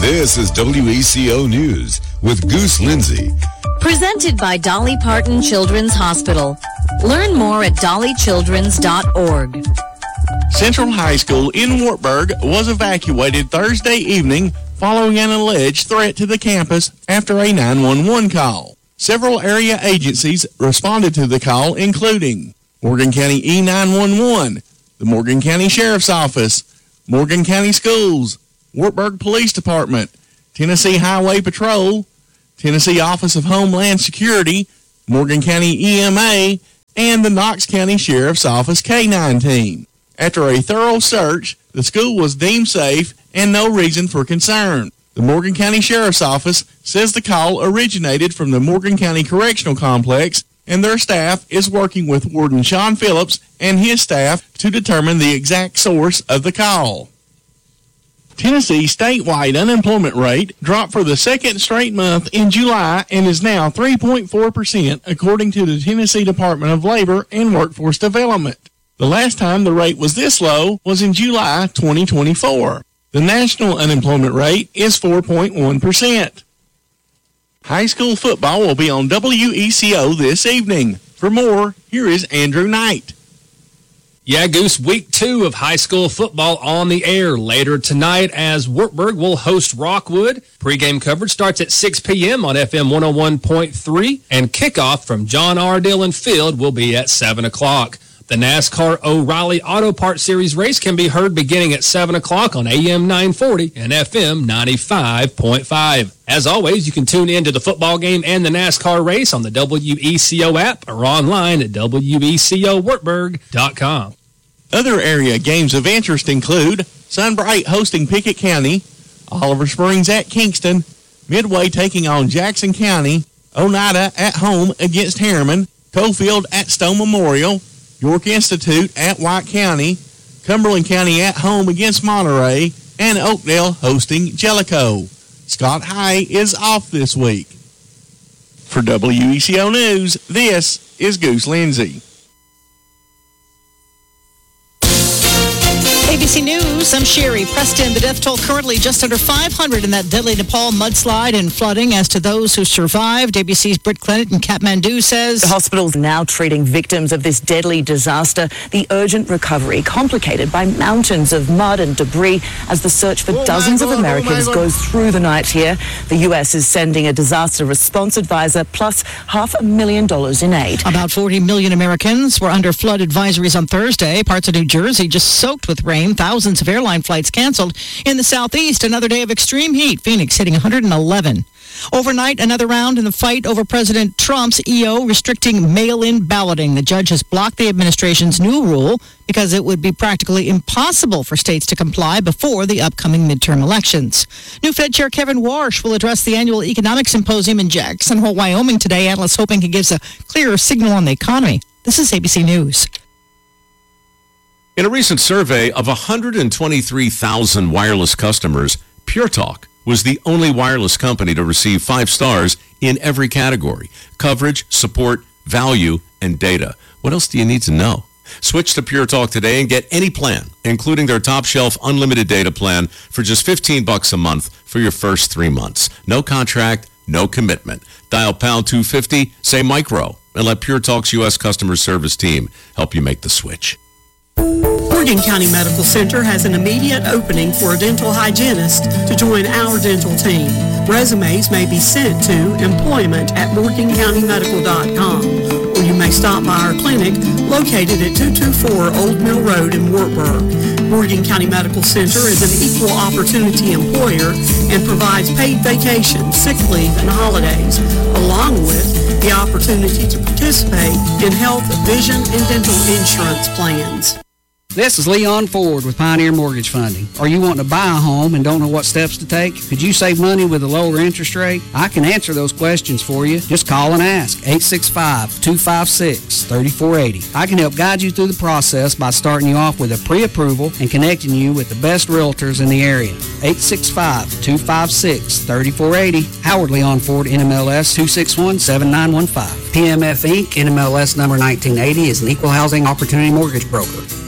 This is WECO News with Goose Lindsay. Presented by Dolly Parton Children's Hospital. Learn more at dollychildrens.org. Central High School in Wartburg was evacuated Thursday evening following an alleged threat to the campus after a 911 call. Several area agencies responded to the call, including Morgan County E911, the Morgan County Sheriff's Office, Morgan County Schools, Wartburg Police Department, Tennessee Highway Patrol, Tennessee Office of Homeland Security, Morgan County EMA, and the Knox County Sheriff's Office K-9 team. After a thorough search, the school was deemed safe and no reason for concern. The Morgan County Sheriff's Office says the call originated from the Morgan County Correctional Complex, and their staff is working with Warden Sean Phillips and his staff to determine the exact source of the call. Tennessee's statewide unemployment rate dropped for the second straight month in July and is now 3.4%, according to the Tennessee Department of Labor and Workforce Development. The last time the rate was this low was in July 2024. The national unemployment rate is 4.1%. High school football will be on WECO this evening. For more, here is Andrew Knight. Yeah, Goose, week 2 of high school football on the air later tonight as Wartburg will host Rockwood. Pre-game coverage starts at 6 p.m. on FM 101.3, and kickoff from John R. Dillon Field will be at 7 o'clock. The NASCAR O'Reilly Auto Parts Series race can be heard beginning at 7 o'clock on AM 940 and FM 95.5. As always, you can tune in to the football game and the NASCAR race on the WECO app or online at WECOWartburg.com. Other area games of interest include Sunbright hosting Pickett County, Oliver Springs at Kingston, Midway taking on Jackson County, Oneida at home against Harriman, Cofield at Stone Memorial, York Institute at White County, Cumberland County at home against Monterey, and Oakdale hosting Jellicoe. Scott High is off this week. For WECO News, this is Goose Lindsay. ABC News, I'm Sherry Preston. The death toll currently just under 500 in that deadly Nepal mudslide and flooding. As to those who survived, ABC's Britt Clennett in Kathmandu says the hospital's now treating victims of this deadly disaster. The urgent recovery complicated by mountains of mud and debris as the search for dozens of Americans goes through the night here. The U.S. is sending a disaster response advisor plus $500,000 in aid. About 40 million Americans were under flood advisories on Thursday. Parts of New Jersey just soaked with rain. Thousands of airline flights canceled. In the southeast, another day of extreme heat. Phoenix hitting 111. Overnight, another round in the fight over President Trump's EO restricting mail-in balloting. The judge has blocked the administration's new rule because it would be practically impossible for states to comply before the upcoming midterm elections. New Fed Chair Kevin Warsh will address the annual economic symposium in Jackson Hole, Wyoming today. Analysts hoping he gives a clearer signal on the economy. This is ABC News. In a recent survey of 123,000 wireless customers, Pure Talk was the only wireless company to receive 5 stars in every category: coverage, support, value, and data. What else do you need to know? Switch to Pure Talk today and get any plan, including their top shelf unlimited data plan for just $15 a month for your first 3 months. No contract, no commitment. Dial pound 250, say micro, and let Pure Talk's U.S. customer service team help you make the switch. Morgan County Medical Center has an immediate opening for a dental hygienist to join our dental team. Resumes may be sent to employment@morgancounty.com, or you may stop by our clinic located at 224 Old Mill Road in Wartburg. Morgan County Medical Center is an equal opportunity employer and provides paid vacation, sick leave, and holidays, along with the opportunity to participate in health, vision, and dental insurance plans. This is Leon Ford with Pioneer Mortgage Funding. Are you wanting to buy a home and don't know what steps to take? Could you save money with a lower interest rate? I can answer those questions for you. Just call and ask. 865-256-3480. I can help guide you through the process by starting you off with a pre-approval and connecting you with the best realtors in the area. 865-256-3480. Howard Leon Ford, NMLS 261-7915. PMF Inc., NMLS number 1980, is an equal housing opportunity mortgage broker.